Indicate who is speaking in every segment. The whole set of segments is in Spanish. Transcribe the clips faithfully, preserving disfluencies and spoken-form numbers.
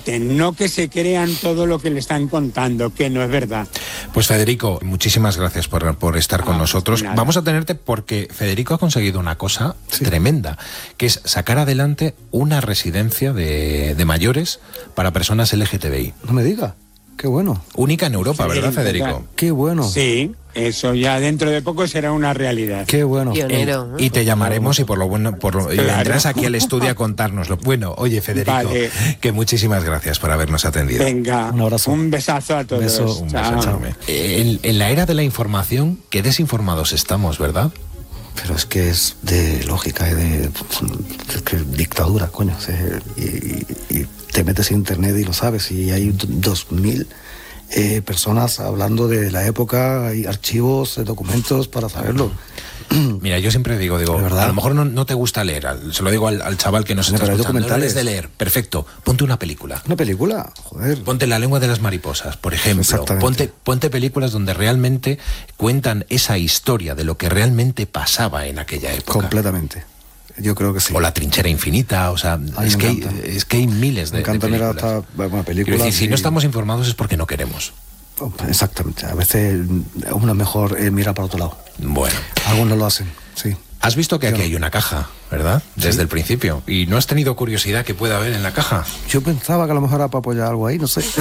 Speaker 1: respeten, no que se crean todo lo que le están contando, que no es verdad.
Speaker 2: Pues Federico, muchísimas gracias por, por estar ah, con nosotros. Nada. Vamos a tenerte porque Federico ha conseguido una cosa sí. tremenda, que es sacar adelante una residencia de, de mayores para personas L G T B I.
Speaker 3: No me diga. Qué bueno.
Speaker 2: Única en Europa, sí, ¿verdad, Federico?
Speaker 1: Total.
Speaker 3: Qué bueno.
Speaker 1: Sí, eso ya dentro de poco será una realidad.
Speaker 3: Qué bueno.
Speaker 4: Pionero, ¿no?
Speaker 2: Y te llamaremos y por lo bueno, por lo, claro. y vendrás aquí al estudio a contárnoslo. Bueno, oye, Federico, vale. que muchísimas gracias por habernos atendido.
Speaker 1: Venga, un abrazo. Un besazo a todos.
Speaker 3: Beso,
Speaker 2: un beso enorme. En, en la era de la información, qué desinformados estamos, ¿verdad?
Speaker 3: Pero es que es de lógica, es de, es que dictadura, coño. Y, y, y te metes en internet y lo sabes, y hay dos mil eh, personas hablando de la época, hay archivos, documentos para saberlo.
Speaker 2: Mira, yo siempre digo, digo, a lo mejor no, no te gusta leer, se lo digo al, al chaval que nos está escuchando, no eres de leer, perfecto, ponte una película.
Speaker 3: ¿Una película? Joder.
Speaker 2: Ponte La lengua de las mariposas, por ejemplo. Ponte, ponte películas donde realmente cuentan esa historia de lo que realmente pasaba en aquella época.
Speaker 3: Completamente. Yo creo que sí.
Speaker 2: O La trinchera infinita, o sea, es que, hay, es que hay miles de,
Speaker 3: me encanta
Speaker 2: de películas.
Speaker 3: Mirar esta, una película
Speaker 2: decir,
Speaker 3: y...
Speaker 2: si no estamos informados es porque no queremos.
Speaker 3: Exactamente, a veces uno mejor eh, mira para otro lado.
Speaker 2: Bueno.
Speaker 3: Algunos lo hacen, sí.
Speaker 2: Has visto que aquí
Speaker 3: Yo...
Speaker 2: hay una caja, ¿verdad? Desde ¿Sí? el principio. ¿Y no has tenido curiosidad que pueda haber en la caja?
Speaker 3: Yo pensaba que a lo mejor era para apoyar algo ahí, no sé.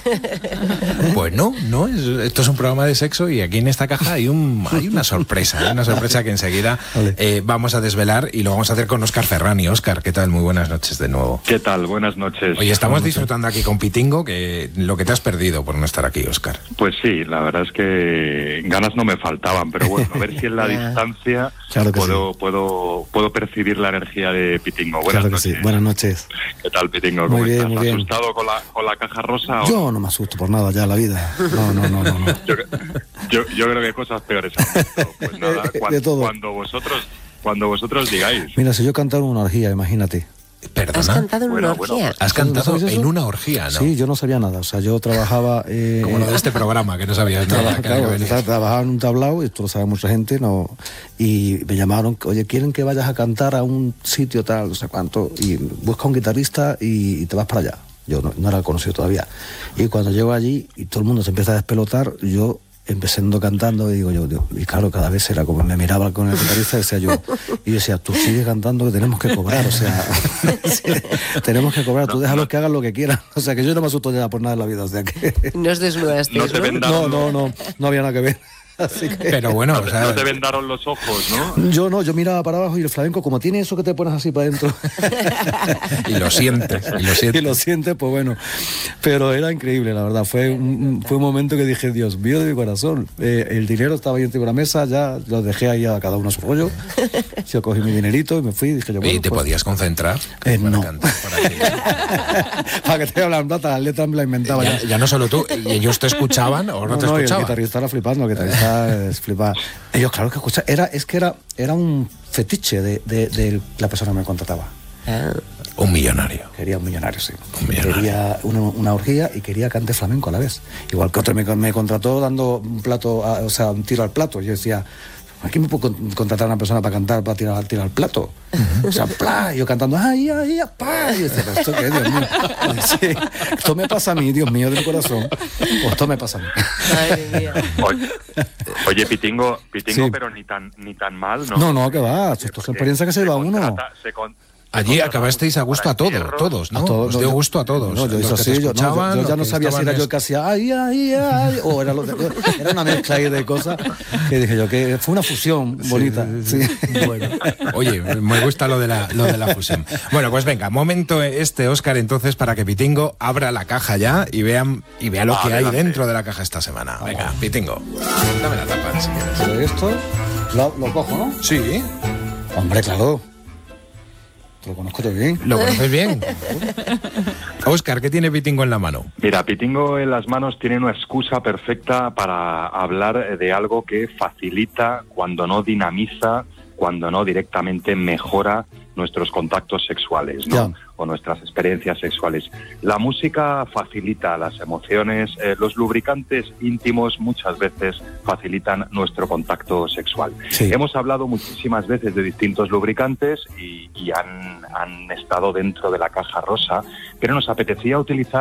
Speaker 2: Pues no, no. Es, esto es un programa de sexo y aquí en esta caja hay, un, hay una sorpresa. Hay una sorpresa que enseguida vale. eh, vamos a desvelar y lo vamos a hacer con Óscar Ferrani. Óscar, ¿qué tal? Muy buenas noches de nuevo.
Speaker 5: ¿Qué tal? Buenas noches.
Speaker 2: Oye, estamos disfrutando aquí con Pitingo, que lo que te has perdido por no estar aquí, Óscar.
Speaker 5: Pues sí, la verdad es que ganas no me faltaban, pero bueno, a ver si en la distancia claro puedo, sí. puedo puedo percibir la energía de Pitingo. Buenas
Speaker 3: claro
Speaker 5: noches.
Speaker 3: Sí. Buenas noches.
Speaker 5: ¿Qué tal, Pitingo? ¿Cómo
Speaker 3: muy bien,
Speaker 5: estás?
Speaker 3: muy bien.
Speaker 5: ¿Asustado con la, con la caja rosa?
Speaker 3: Yo
Speaker 5: o...
Speaker 3: no me asusto por nada ya la vida. No, no, no, no. no.
Speaker 5: yo, yo, yo creo que cosas peores han visto. Pues nada, cuando,
Speaker 3: de todo.
Speaker 5: cuando vosotros cuando vosotros digáis.
Speaker 3: Mira, si yo cantara una orgía, imagínate.
Speaker 2: ¿Perdona?
Speaker 4: ¿Has cantado en
Speaker 5: bueno,
Speaker 4: una orgía?
Speaker 5: bueno,
Speaker 2: ¿Has cantado ¿no en una orgía, no?
Speaker 3: Sí, yo no sabía nada. O sea, yo trabajaba... Eh,
Speaker 2: Como lo de este programa, que no sabías nada.
Speaker 3: Claro, claro, trabajaba en un tablao, y esto lo sabe mucha gente, no y me llamaron, oye, quieren que vayas a cantar a un sitio tal, no sé cuánto, y busca un guitarrista y, y te vas para allá. Yo no, no era conocido todavía. Y cuando llego allí y todo el mundo se empieza a despelotar, yo... empezando cantando y digo yo, Dios, y claro, cada vez era como me miraba con el guitarrista y decía yo, y yo decía, tú sigues cantando que tenemos que cobrar, o sea, sí, tenemos que cobrar, tú déjalos que hagan lo que quieran, o sea, que yo no me asusto ya por nada en la vida, o sea que...
Speaker 4: ¿Nos desnudaste?
Speaker 5: No, te
Speaker 3: no, no, no, no había nada que ver. Así que...
Speaker 2: Pero bueno,
Speaker 5: no,
Speaker 2: o sea...
Speaker 5: no te vendaron los ojos, ¿no?
Speaker 3: Yo no, yo miraba para abajo y el flamenco, como tiene eso que te pones así para adentro.
Speaker 2: y lo sientes, y lo sientes.
Speaker 3: Y lo sientes, pues bueno. Pero era increíble, la verdad. Fue un, fue un momento que dije, Dios mío de mi corazón. Eh, el dinero estaba ahí encima de la mesa, ya lo dejé ahí a cada uno a su rollo. Yo cogí mi dinerito y me fui y dije yo, bueno,
Speaker 2: ¿Y te
Speaker 3: pues...
Speaker 2: podías concentrar?
Speaker 3: Eh,
Speaker 2: para
Speaker 3: no.
Speaker 2: Cantar por aquí.
Speaker 3: Para que te hablan plata, las letras me las inventaba
Speaker 2: ya. Ya, ya no solo tú, ¿y ellos te escuchaban o no, no te
Speaker 3: no,
Speaker 2: escuchaban?
Speaker 3: El guitarrista era flipando, el guitarrista es flipaba. Ellos, claro que escuchaban. Era, es que era, era un fetiche de, de, de la persona que me contrataba.
Speaker 4: Ah.
Speaker 2: Un millonario.
Speaker 3: Quería un millonario, sí.
Speaker 2: Un millonario.
Speaker 3: Quería una, una orgía y quería cante flamenco a la vez. Igual que otro me, me contrató dando un plato, a, o sea, un tiro al plato. Yo decía, ¿aquí me puedo contratar a una persona para cantar, para tirar, tirar al plato? Uh-huh. O sea, ¡plá! Y yo cantando, ¡ay, ay, ay, pa! Y yo decía, ¿esto qué, Dios mío? Sí, esto me pasa a mí, Dios mío, de mi corazón. Pues esto me pasa a mí.
Speaker 4: Madre mía.
Speaker 5: Oye, oye Pitingo, Pitingo
Speaker 3: sí.
Speaker 5: pero ni tan ni tan mal, ¿no?
Speaker 3: No, no, que va. Esto es experiencia que se lleva uno.
Speaker 5: Se con,
Speaker 2: Allí acabasteis a gusto a todos, todos, ¿no? A todos, Os dio gusto a todos.
Speaker 3: No, yo, hizo así, yo, no, yo, yo ya no sabía si era es... yo que hacía ay, ay, ay, o era, lo de, era una mezcla ahí de cosas que dije yo, que fue una fusión bonita. Sí, sí.
Speaker 2: Bueno. Oye, me gusta lo de, la, lo de la fusión. Bueno, pues venga, momento este, Óscar, entonces, para que Pitingo abra la caja ya y vean y vea lo ah, que adelante. hay dentro de la caja esta semana. Venga, ah. Pitingo, dame la tapa si quieres.
Speaker 3: Pero esto lo, lo cojo, ¿no?
Speaker 2: Sí.
Speaker 3: Hombre, claro. Lo conozco yo bien.
Speaker 2: ¿Lo conoces bien? Óscar, ¿qué tiene Pitingo en la mano?
Speaker 5: Mira, Pitingo en las manos tiene una excusa perfecta para hablar de algo que facilita, cuando no dinamiza, cuando no directamente mejora nuestros contactos sexuales, ¿no? Yeah. O nuestras experiencias sexuales. La música facilita las emociones, eh, los lubricantes íntimos muchas veces facilitan nuestro contacto sexual. Sí. Hemos hablado muchísimas veces de distintos lubricantes y, y han, han estado dentro de la caja rosa, pero nos apetecía utilizar